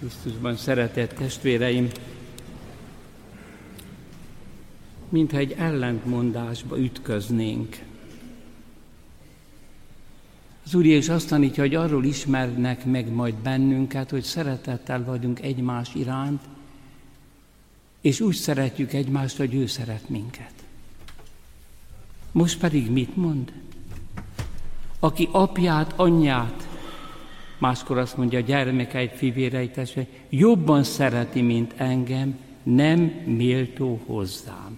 Krisztusban szeretett testvéreim, mintha egy ellentmondásba ütköznénk. Az Úr Jézus azt tanítja, hogy arról ismernek meg majd bennünket, hogy szeretettel vagyunk egymás iránt, és úgy szeretjük egymást, hogy ő szeret minket. Most pedig mit mond? Aki apját, anyját, máskor azt mondja, gyermekeit, fivéreit, testvéreit, jobban szereti, mint engem, nem méltó hozzám.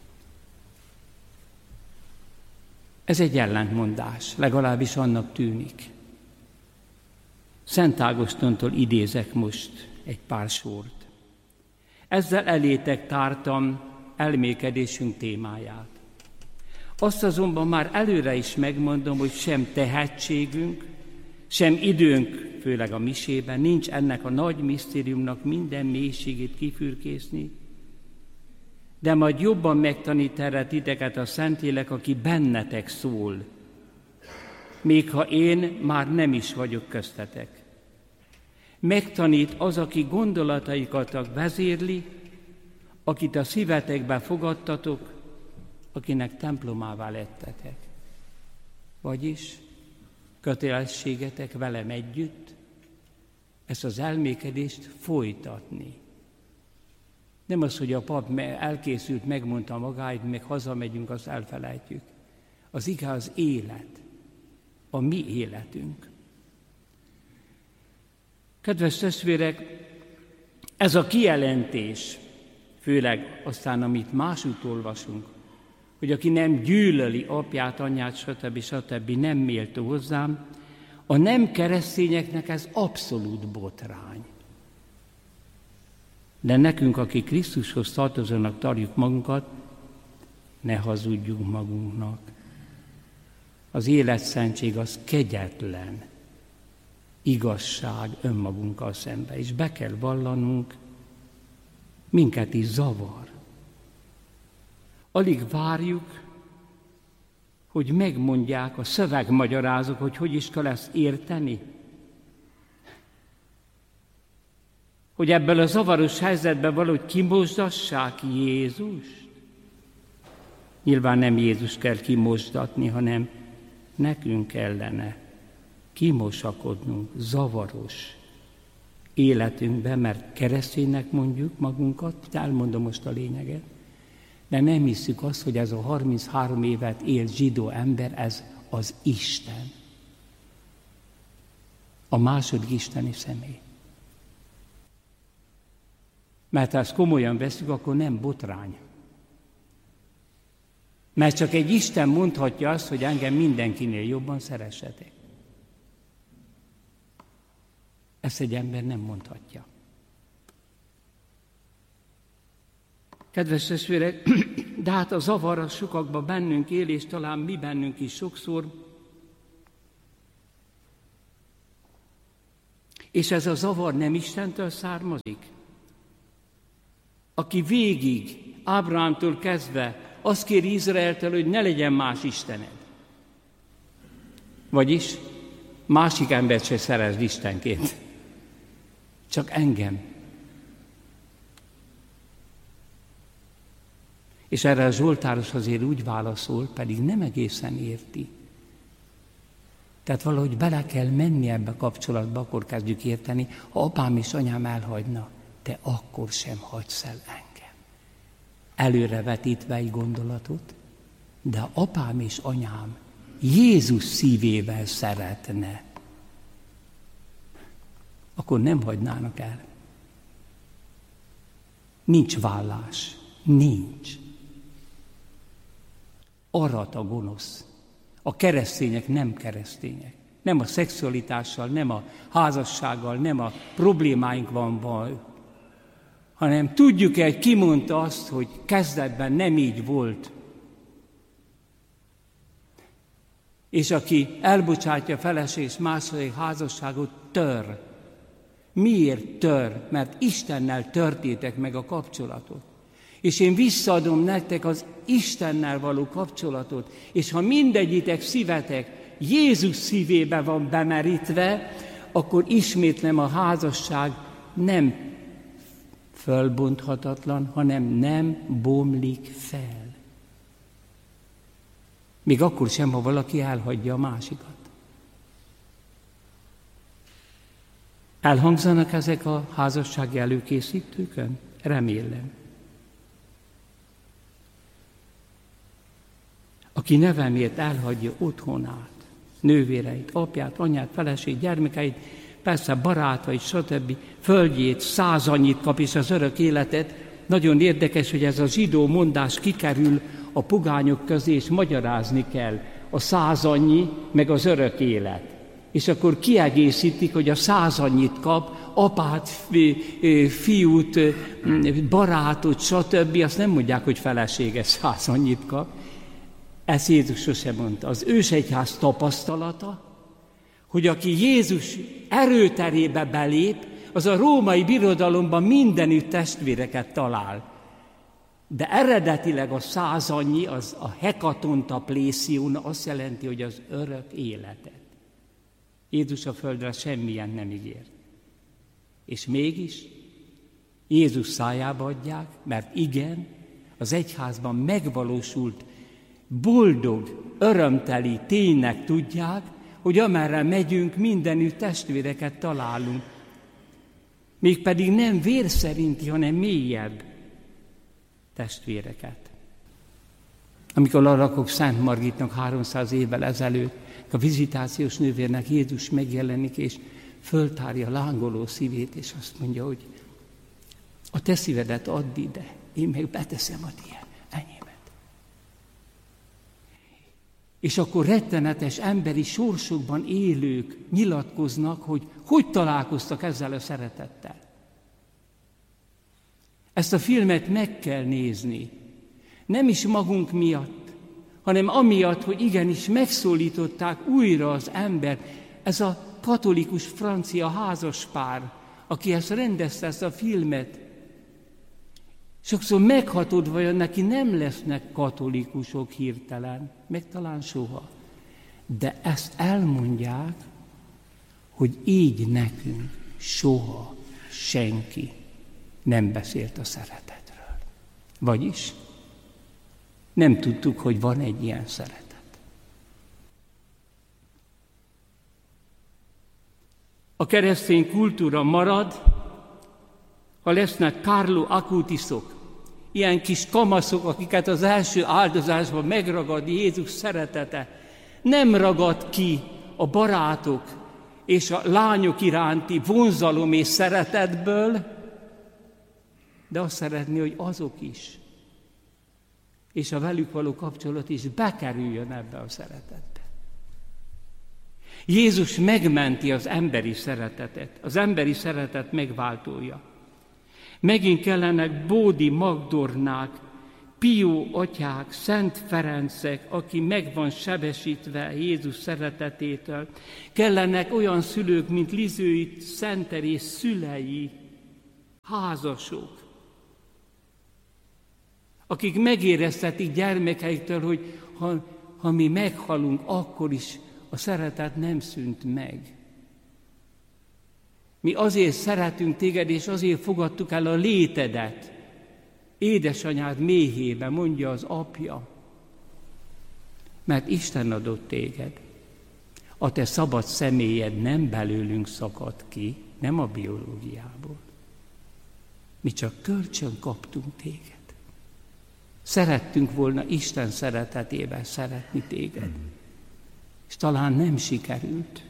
Ez egy ellentmondás, legalábbis annak tűnik. Szent Ágostontól idézek most egy pár sort. Ezzel elétek tártam elmélkedésünk témáját. Azt azonban már előre is megmondom, hogy sem tehetségünk, sem időnk, főleg a misében, nincs ennek a nagy misztériumnak minden mélységét kifürkészni, de majd jobban megtanít erre titeket a Szentlélek, aki bennetek szól, még ha én már nem is vagyok köztetek. Megtanít az, aki gondolataikat vezérli, akit a szívetekbe fogadtatok, akinek templomává lettetek. Vagyis kötelességetek velem együtt ezt az elmékedést folytatni. Nem az, hogy a pap elkészült, megmondta magáit, meg hazamegyünk, azt elfelejtjük. Az igaz élet, a mi életünk. Kedves testvérek, ez a kijelentés, főleg aztán, amit másút olvasunk, hogy aki nem gyűlöli apját, anyját, stb. Nem méltó hozzám, a nem keresztényeknek ez abszolút botrány. De nekünk, akik Krisztushoz tartozónak tartjuk magunkat, ne hazudjunk magunknak. Az életszentség az kegyetlen igazság önmagunkkal szemben, és be kell vallanunk, minket is zavar. Alig várjuk, hogy megmondják a szövegmagyarázók, hogy is kell ezt érteni. Hogy ebből a zavaros helyzetben valahogy kimosdassák Jézust. Nyilván nem Jézus kell kimosdatni, hanem nekünk kellene kimosakodnunk zavaros életünkben, mert kereszténynek mondjuk magunkat, elmondom most a lényeget, de nem hiszük azt, hogy ez a 33 évet élt zsidó ember, ez az Isten. A második isteni személy. Mert ha ezt komolyan veszük, akkor nem botrány. Mert csak egy Isten mondhatja azt, hogy engem mindenkinél jobban szeressetek. Ezt egy ember nem mondhatja. Kedves testvérek, de hát a zavar az sokakban bennünk él, és talán mi bennünk is sokszor. És ez a zavar nem Istentől származik? Aki végig, Ábrahámtól kezdve azt kéri Izraeltől, hogy ne legyen más istened. Vagyis másik embert se szeresd istenként. Csak engem. És erre a zsoltáros azért úgy válaszol, pedig nem egészen érti. Tehát valahogy bele kell menni ebbe a kapcsolatba, akkor kezdjük érteni, ha apám és anyám elhagyna, te akkor sem hagysz el engem. Előrevetítve egy gondolatot, de apám és anyám Jézus szívével szeretne, akkor nem hagynának el. Nincs vállás. Nincs. Arat a gonosz. A keresztények nem keresztények. Nem a szexualitással, nem a házassággal, nem a problémáink van baj, hanem tudjuk-e, hogy ki mondta azt, hogy kezdetben nem így volt. És aki elbocsátja feleség és második házasságot, tör. Miért tör? Mert Istennel törtétek meg a kapcsolatot. És én visszaadom nektek az Istennel való kapcsolatot, és ha mindegyitek szívetek Jézus szívébe van bemerítve, akkor ismétlem a házasság nem fölbonthatatlan, hanem nem bomlik fel. Még akkor sem, ha valaki elhagyja a másikat. Elhangzanak ezek a házassági előkészítőkön? Remélem. Aki nevemért elhagyja otthonát, nővéreit, apját, anyát, feleségét, gyermekeit, persze barátait, stb. Földjét, 100 annyit kap, és az örök életet. Nagyon érdekes, hogy ez a zsidó mondás kikerül a pogányok közé, és magyarázni kell a 100 annyi, meg az örök élet. És akkor kiegészítik, hogy a 100 annyit kap, apát, fiút, barátot, stb. Azt nem mondják, hogy felesége 100 annyit kap. Ezt Jézus sosem mondta. Az ősegyház tapasztalata, hogy aki Jézus erőterébe belép, az a római birodalomban mindenütt testvéreket talál. De eredetileg a 100 annyi, az a hekatonta plészión azt jelenti, hogy az örök életet. Jézus a földre semmilyen nem ígért. És mégis Jézus szájába adják, mert igen, az egyházban megvalósult boldog, örömteli ténynek tudják, hogy amerre megyünk, mindenütt testvéreket találunk. Mégpedig nem vér szerinti, hanem mélyebb testvéreket. Amikor Larakok Szent Margitnak 300 évvel ezelőtt a vizitációs nővérnek Jézus megjelenik, és föltárja lángoló szívét, és azt mondja, hogy a te szívedet add ide, én meg beteszem a tiéd, enyémet. És akkor rettenetes emberi sorsokban élők nyilatkoznak, hogy találkoztak ezzel a szeretettel. Ezt a filmet meg kell nézni. Nem is magunk miatt, hanem amiatt, hogy igenis megszólították újra az embert. Ez a katolikus francia házaspár, aki ezt rendezte, ezt a filmet. Sokszor meghatod, vajon neki nem lesznek katolikusok hirtelen, meg talán soha. De ezt elmondják, hogy így nekünk soha senki nem beszélt a szeretetről. Vagyis nem tudtuk, hogy van egy ilyen szeretet. A keresztény kultúra marad, ha lesznek Carlo Acutisok, ilyen kis kamaszok, akiket az első áldozásban megragad Jézus szeretete. Nem ragad ki a barátok és a lányok iránti vonzalom és szeretetből, de azt szeretné, hogy azok is, és a velük való kapcsolat is bekerüljön ebbe a szeretetbe. Jézus megmenti az emberi szeretetet, az emberi szeretet megváltója. Megint kellenek Bódi Magdornák, Pió atyák, Szent Ferencek, aki meg van sebesítve Jézus szeretetétől. Kellenek olyan szülők, mint Lizői Szent Teréz szülei, házasok, akik megéreztetik gyermekeiktől, hogy ha mi meghalunk, akkor is a szeretet nem szűnt meg. Mi azért szeretünk téged, és azért fogadtuk el a létedet. Édesanyád méhébe, mondja az apja. Mert Isten adott téged. A te szabad személyed nem belőlünk szakadt ki, nem a biológiából. Mi csak kölcsön kaptunk téged. Szerettünk volna Isten szeretetében szeretni téged. És talán nem sikerült.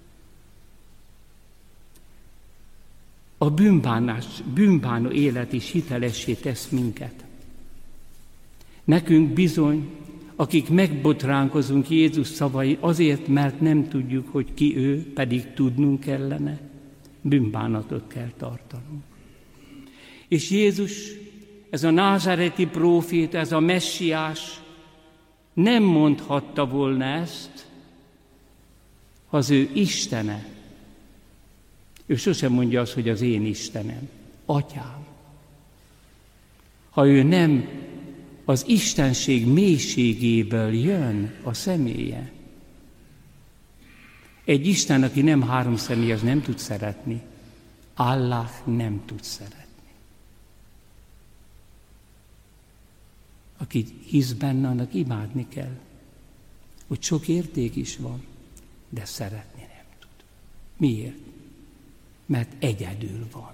A bűnbánó élet is hitelessé tesz minket. Nekünk bizony, akik megbotránkozunk Jézus szavai azért, mert nem tudjuk, hogy ki ő, pedig tudnunk kellene, bűnbánatot kell tartanunk. És Jézus, ez a názáreti próféta, ez a messiás nem mondhatta volna ezt, ha az ő Istene. Ő sosem mondja azt, hogy az én Istenem, Atyám. Ha ő nem az istenség mélységéből jön a személye. Egy Isten, aki nem három személy, az nem tud szeretni. Allah nem tud szeretni. Aki hisz benne, annak imádni kell, hogy sok érték is van, de szeretni nem tud. Miért? Mert egyedül van.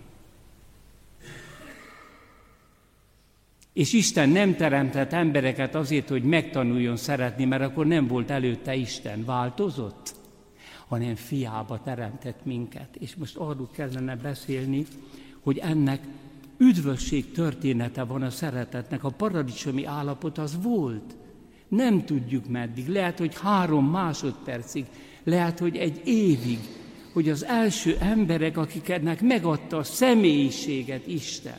És Isten nem teremtett embereket azért, hogy megtanuljon szeretni, mert akkor nem volt előtte Isten. Változott? Hanem fiába teremtett minket. És most arról kellene beszélni, hogy ennek üdvösség története van a szeretetnek. A paradicsomi állapot az volt. Nem tudjuk meddig. Lehet, hogy 3 másodpercig, lehet, hogy 1 évig, hogy az első emberek, akiknek megadta a személyiséget Isten,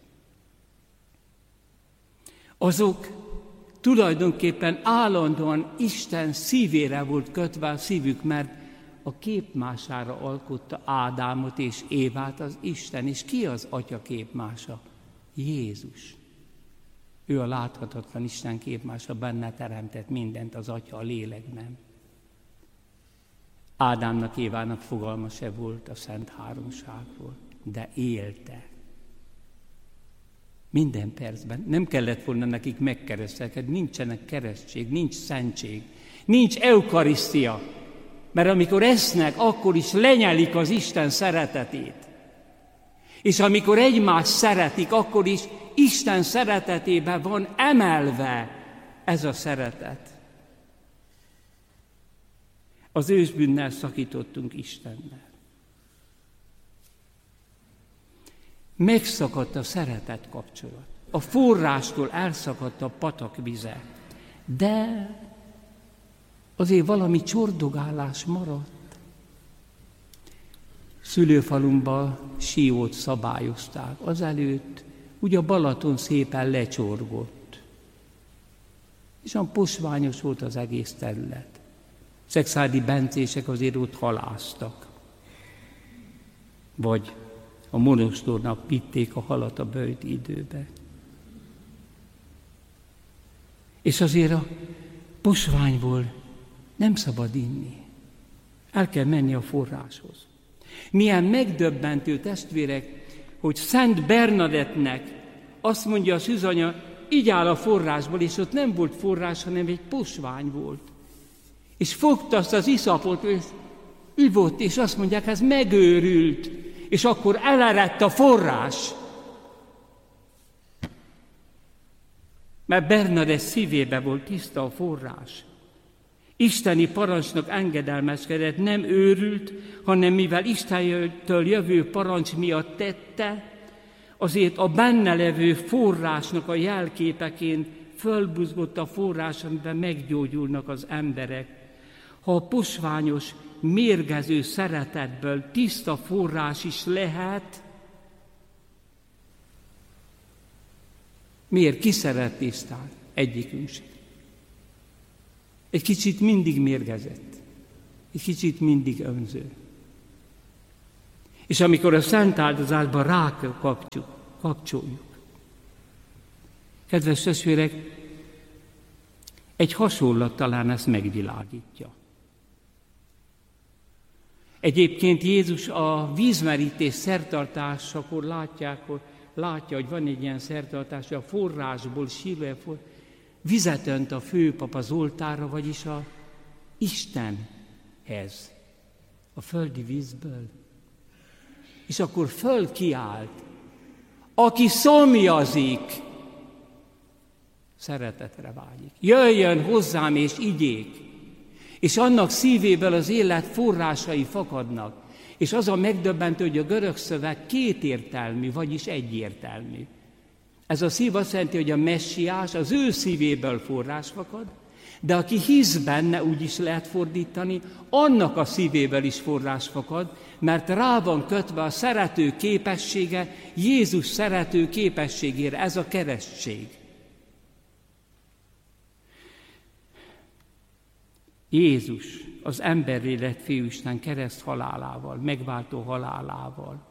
azok tulajdonképpen állandóan Isten szívére volt kötve a szívük, mert a képmására alkotta Ádámot és Évát az Isten. És ki az Atya képmása? Jézus. Ő a láthatatlan Isten képmása, benne teremtett mindent, az Atya, a lélekben. Ádámnak, Évának fogalma se volt a Szent Háromságról, de élte. Minden percben. Nem kellett volna nekik megkeresztelkedni, nincsenek keresztség, nincs szentség, nincs eukarisztia. Mert amikor esznek, akkor is lenyelik az Isten szeretetét. És amikor egymást szeretik, akkor is Isten szeretetében van emelve ez a szeretet. Az ősbűnnel szakítottunk Istennel. Megszakadt a szeretet kapcsolat. A forrástól elszakadt a patak vize. De azért valami csordogálás maradt. Szülőfalumban Siót szabályozták. Azelőtt ugye a Balaton szépen lecsorgott. És olyan posványos volt az egész terület. Szexádi bencések azért ott halásztak. Vagy a monostornak vitték a halat a böjti időbe. És azért a posványból nem szabad inni. El kell menni a forráshoz. Milyen megdöbbentő, testvérek, hogy Szent Bernadettnek azt mondja a szűzanya, így áll a forrásból, és ott nem volt forrás, hanem egy posvány volt. És fogta azt az iszapot, és ivott, és azt mondják, ez megőrült, és akkor elerett a forrás. Mert Bernadett szívébe volt tiszta a forrás. Isteni parancsnak engedelmeskedett, nem őrült, hanem mivel Istentől jövő parancs miatt tette, azért a benne levő forrásnak a jelképeként fölbuzgott a forrás, amiben meggyógyulnak az emberek. Ha a posványos, mérgező szeretetből tiszta forrás is lehet, miért? Ki szeret tisztán? Egyikünk sem. Egy kicsit mindig mérgezett, egy kicsit mindig önző. És amikor a szent áldozásban rákapcsoljuk. Kedves testvérek, egy hasonlat talán ezt megvilágítja. Egyébként Jézus a vízmerítés szertartásakor látja, hogy van egy ilyen szertartás, hogy a forrásból vizet önt a főpap az oltárra, vagyis a Istenhez, a földi vízből. És akkor fölkiált, aki szomjazik, szeretetre vágyik. Jöjjön hozzám és igyék, és annak szívéből az élet forrásai fakadnak. És az a megdöbbentő, hogy a görög szöveg kétértelmű, vagyis egyértelmű. Ez a szív azt jelenti, hogy a messiás az ő szívéből forrás fakad, de aki hisz benne, úgy is lehet fordítani, annak a szívéből is forrás fakad, mert rá van kötve a szerető képessége Jézus szerető képességére. Ez a keresztség. Jézus, az emberré lett Fiúisten kereszt halálával, megváltó halálával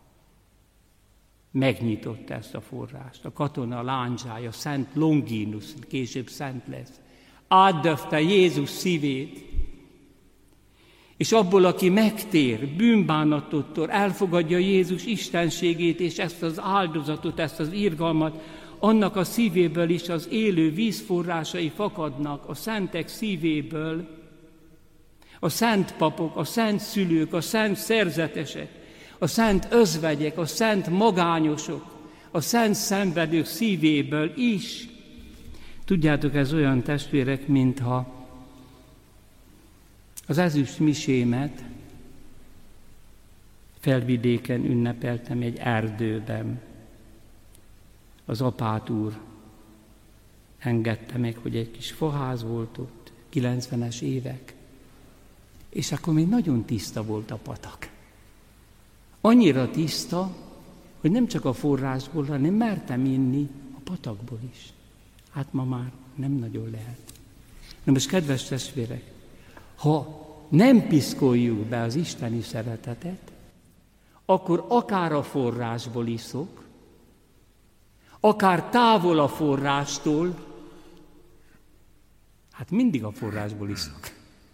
megnyitotta ezt a forrást. A katona lándzsája, Szent Longinus, később szent lesz, átdöfte Jézus szívét, És abból, aki megtér, bűnbánatot elfogadja Jézus istenségét, és ezt az áldozatot, ezt az irgalmat, annak a szívéből is az élő vízforrásai fakadnak, a szentek szívéből, a szent papok, a szent szülők, a szent szerzetesek, a szent özvegyek, a szent magányosok, a szent szenvedők szívéből is. Tudjátok, ez olyan, testvérek, mintha az ezüst misémet Felvidéken ünnepeltem egy erdőben. Az apát úr engedte meg, hogy egy kis faház volt ott, 90-es évek, és akkor még nagyon tiszta volt a patak. Annyira tiszta, hogy nem csak a forrásból, hanem mertem inni a patakból is. Hát ma már nem nagyon lehet. Na most, kedves testvérek, ha nem piszkoljuk be az isteni szeretetet, akkor akár a forrásból iszok, akár távol a forrástól, hát mindig a forrásból iszok.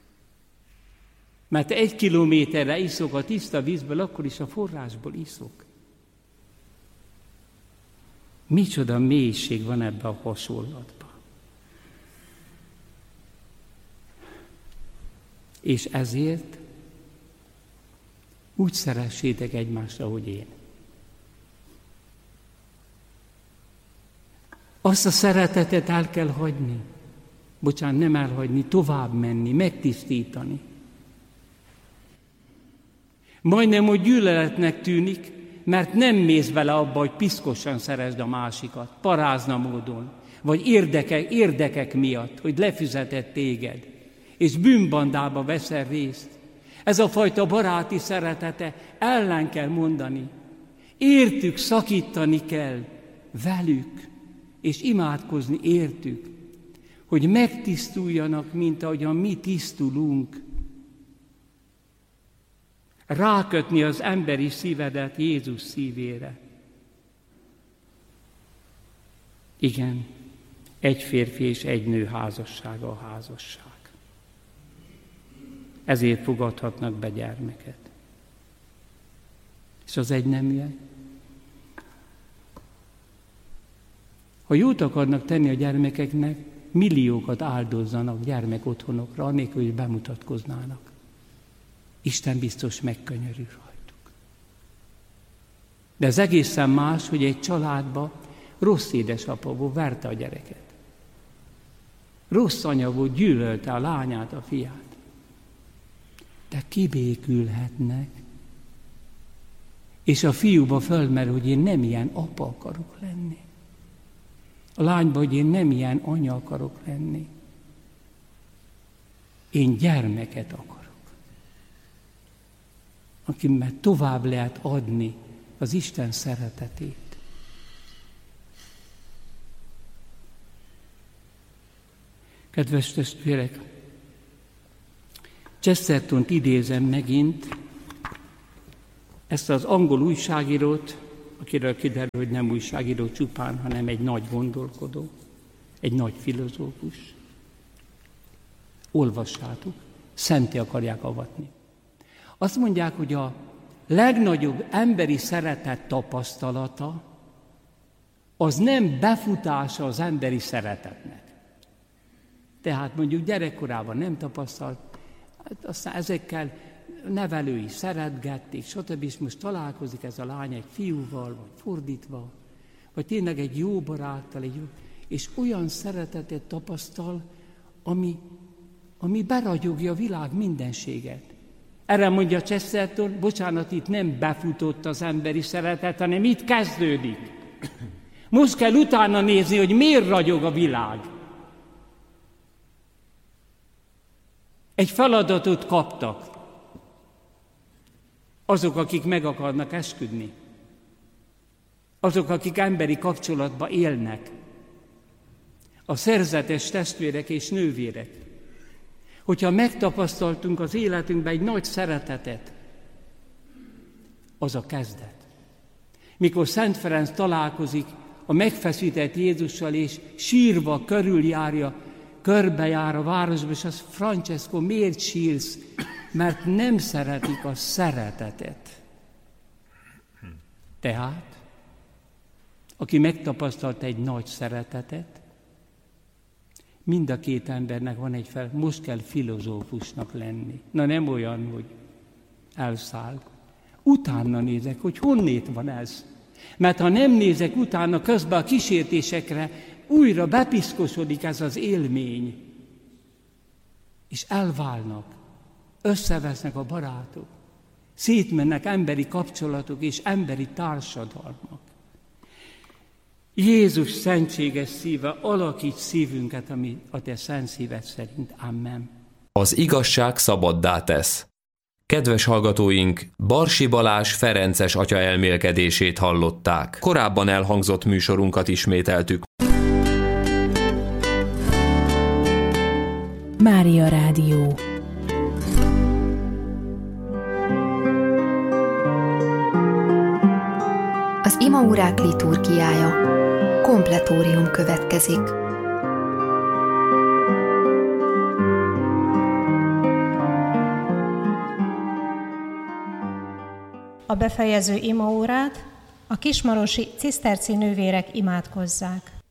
Mert 1 kilométerre iszok a tiszta vízből, akkor is a forrásból iszok. Micsoda mélység van ebben a hasonlatban. És ezért úgy szeressétek egymást, ahogy én. Azt a szeretetet el kell hagyni. Bocsánat, nem elhagyni, tovább menni, megtisztítani. Majdnem, hogy gyűlöletnek tűnik, mert nem mész bele abba, hogy piszkosan szeresd a másikat, parázna módon, vagy érdekek miatt, hogy lefizetett téged, és bűnbandába veszel részt. Ez a fajta baráti szeretete ellen kell mondani. Értük szakítani kell velük, és imádkozni értük, hogy megtisztuljanak, mint ahogyan mi tisztulunk. Rákötni az emberi szívedet Jézus szívére. Igen, egy férfi és egy nő házassága a házasság. Ezért fogadhatnak be gyermeket. És az egyneműek? Ha jót akarnak tenni a gyermekeknek, milliókat áldozzanak gyermekotthonokra, anélkül, hogy bemutatkoznának. Isten biztos megkönyörül rajtuk. De ez egészen más, hogy egy családban rossz édesapa volt, verte a gyereket. Rossz anya volt, gyűlölte a lányát, a fiát. De kibékülhetnek. És a fiúba fölmerül, hogy én nem ilyen apa akarok lenni. A lányba, hogy én nem ilyen anya akarok lenni. Én gyermeket akarok. Akiben tovább lehet adni az Isten szeretetét. Kedves testvérek, Chestertont idézem megint, ezt az angol újságírót, akiről kiderül, hogy nem újságíró csupán, hanem egy nagy gondolkodó, egy nagy filozófus. Olvassátok, szenté akarják avatni. Azt mondják, hogy a legnagyobb emberi szeretet tapasztalata az nem befutása az emberi szeretetnek. Tehát mondjuk gyerekkorában nem tapasztalt, hát aztán ezekkel nevelői szeretgették, stb. És most találkozik ez a lány egy fiúval, vagy fordítva, vagy tényleg egy jó baráttal, és olyan szeretetet tapasztal, ami beragyogja a világ mindenséget. Erre mondja Chesterton, bocsánat, itt nem befutott az emberi szeretet, hanem itt kezdődik. Most kell utána nézni, hogy miért ragyog a világ. Egy feladatot kaptak azok, akik meg akarnak esküdni. Azok, akik emberi kapcsolatban élnek. A szerzetes testvérek és nővérek. Hogyha megtapasztaltunk az életünkben egy nagy szeretetet, az a kezdet. Mikor Szent Ferenc találkozik a megfeszített Jézussal, és sírva körbejár a városba, és az Francesco, miért sírsz? mert nem szeretik a szeretetet. Tehát, aki megtapasztalta egy nagy szeretetet, mind a két embernek van egy most kell filozófusnak lenni. Na nem olyan, hogy elszáll. Utána nézek, hogy honnét van ez. Mert ha nem nézek utána, közben a kísértésekre újra bepiszkosodik ez az élmény. És elválnak, összevesznek a barátok, szétmennek emberi kapcsolatok és emberi társadalmak. Jézus szentséges szíve, alakíts szívünket, ami a te szent szíved szerint. Amen. Az igazság szabaddá tesz. Kedves hallgatóink, Barsi Balázs ferences atya elmélkedését hallották. Korábban elhangzott műsorunkat ismételtük. Mária Rádió. Az imaórák liturgiája. Kompletórium következik. A befejező imaórát a kismarosi ciszterci nővérek imádkozzák.